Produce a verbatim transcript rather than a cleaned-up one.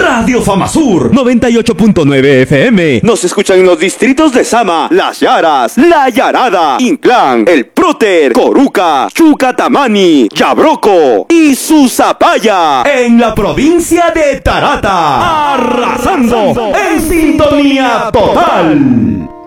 Radio Famasur noventa y ocho punto nueve F M. Nos escuchan en los distritos de Sama, Las Yaras, La Yarada, Inclán, El Próter, Coruca, Chucatamani, Yabroco y Susapaya. En la provincia de Tarata. Arrasando en sintonía total.